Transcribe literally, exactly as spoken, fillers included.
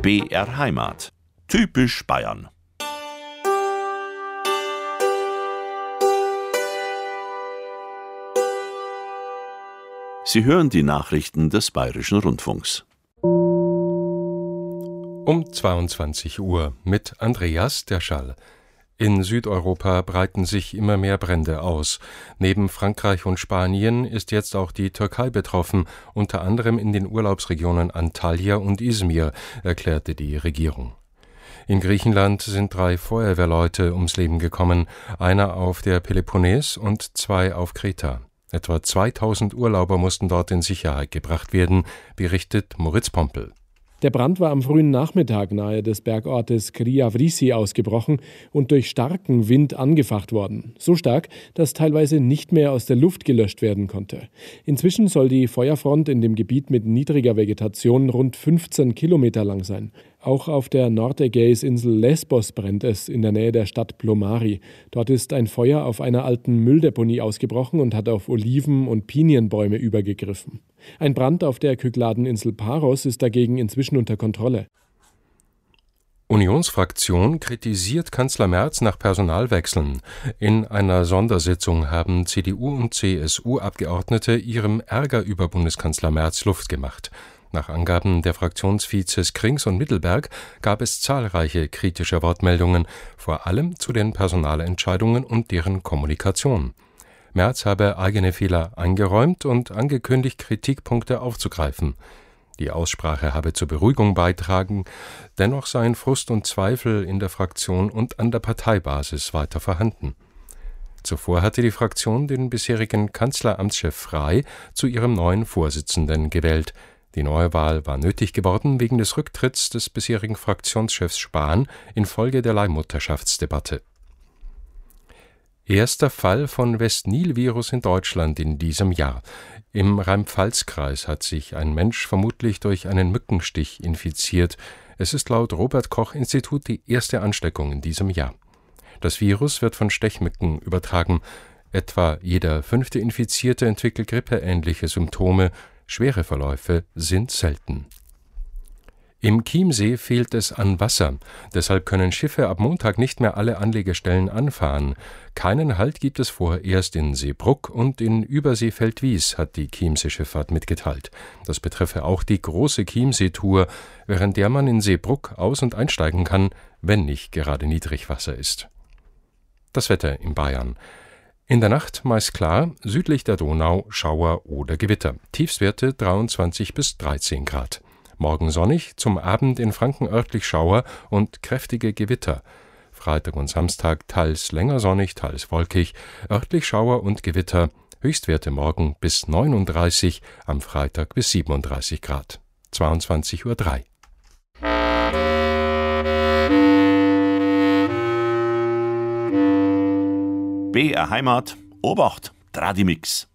B R Heimat. Typisch Bayern. Sie hören die Nachrichten des Bayerischen Rundfunks. Um zweiundzwanzig Uhr mit Andreas Derschall. In Südeuropa breiten sich immer mehr Brände aus. Neben Frankreich und Spanien ist jetzt auch die Türkei betroffen, unter anderem in den Urlaubsregionen Antalya und Izmir, erklärte die Regierung. In Griechenland sind drei Feuerwehrleute ums Leben gekommen, einer auf der Peloponnes und zwei auf Kreta. Etwa zweitausend Urlauber mussten dort in Sicherheit gebracht werden, berichtet Moritz Pompel. Der Brand war am frühen Nachmittag nahe des Bergortes Kriavrisi ausgebrochen und durch starken Wind angefacht worden. So stark, dass teilweise nicht mehr aus der Luft gelöscht werden konnte. Inzwischen soll die Feuerfront in dem Gebiet mit niedriger Vegetation rund fünfzehn Kilometer lang sein. Auch auf der Nordägäisinsel Lesbos brennt es in der Nähe der Stadt Plomari. Dort ist ein Feuer auf einer alten Mülldeponie ausgebrochen und hat auf Oliven- und Pinienbäume übergegriffen. Ein Brand auf der Kykladeninsel Paros ist dagegen inzwischen unter Kontrolle. Unionsfraktion kritisiert Kanzler Merz nach Personalwechseln. In einer Sondersitzung haben C D U und C S U-Abgeordnete ihrem Ärger über Bundeskanzler Merz Luft gemacht. Nach Angaben der Fraktionsvizes Krings und Mittelberg gab es zahlreiche kritische Wortmeldungen, vor allem zu den Personalentscheidungen und deren Kommunikation. Merz habe eigene Fehler eingeräumt und angekündigt, Kritikpunkte aufzugreifen. Die Aussprache habe zur Beruhigung beitragen, dennoch seien Frust und Zweifel in der Fraktion und an der Parteibasis weiter vorhanden. Zuvor hatte die Fraktion den bisherigen Kanzleramtschef Frey zu ihrem neuen Vorsitzenden gewählt. Die Neuwahl war nötig geworden wegen des Rücktritts des bisherigen Fraktionschefs Spahn infolge der Leihmutterschaftsdebatte. Erster Fall von West-Nil-Virus in Deutschland in diesem Jahr. Im Rhein-Pfalz-Kreis hat sich ein Mensch vermutlich durch einen Mückenstich infiziert. Es ist laut Robert-Koch-Institut die erste Ansteckung in diesem Jahr. Das Virus wird von Stechmücken übertragen. Etwa jeder fünfte Infizierte entwickelt grippeähnliche Symptome. Schwere Verläufe sind selten. Im Chiemsee fehlt es an Wasser. Deshalb können Schiffe ab Montag nicht mehr alle Anlegestellen anfahren. Keinen Halt gibt es vorerst in Seebrugg und in Überseefeldwies, hat die Chiemsee-Schifffahrt mitgeteilt. Das betreffe auch die große Chiemsee-Tour, während der man in Seebrugg aus- und einsteigen kann, wenn nicht gerade Niedrigwasser ist. Das Wetter in Bayern. In der Nacht meist klar, südlich der Donau Schauer oder Gewitter. Tiefstwerte dreiundzwanzig bis dreizehn Grad. Morgen sonnig, zum Abend in Franken örtlich Schauer und kräftige Gewitter. Freitag und Samstag teils länger sonnig, teils wolkig, örtlich Schauer und Gewitter. Höchstwerte morgen bis neununddreißig, am Freitag bis siebenunddreißig Grad. zweiundzwanzig Uhr drei. B R Heimat. Obacht, Tradimix.